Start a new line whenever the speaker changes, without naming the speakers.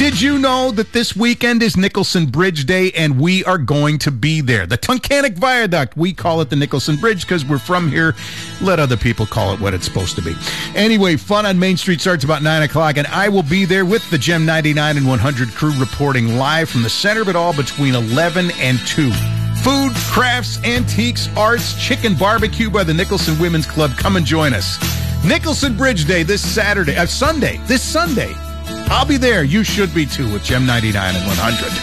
Did you know that this weekend is Nicholson Bridge Day, and we are going to be there? The Tunkhannock Viaduct. We call it the Nicholson Bridge because we're from here. Let other people call it what it's supposed to be. Anyway, fun on Main Street starts about 9 o'clock, and I will be there with the Gem 99 and 100 crew reporting live from the center, but all between 11 and 2. Food, crafts, antiques, arts, chicken barbecue by the Nicholson Women's Club. Come and join us. Nicholson Bridge Day this Sunday. I'll be there. You should be too with Gem 99 and 100.